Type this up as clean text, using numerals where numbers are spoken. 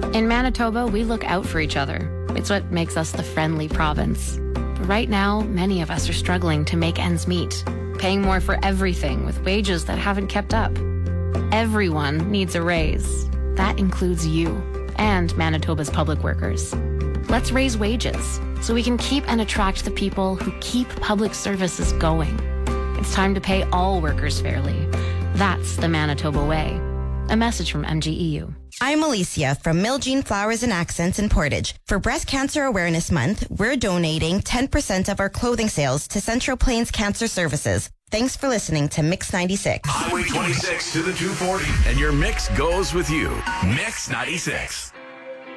In Manitoba, we look out for each other. It's what makes us the friendly province. But right now, many of us are struggling to make ends meet, paying more for everything with wages that haven't kept up. Everyone needs a raise. That includes you and Manitoba's public workers. Let's raise wages so we can keep and attract the people who keep public services going. It's time to pay all workers fairly. That's the Manitoba way. A message from MGEU. I'm Alicia from Miljean Flowers and Accents in Portage. For Breast Cancer Awareness Month, we're donating 10% of our clothing sales to Central Plains Cancer Services. Thanks for listening to Mix 96. Highway 26 to the 240. And your mix goes with you. Mix 96.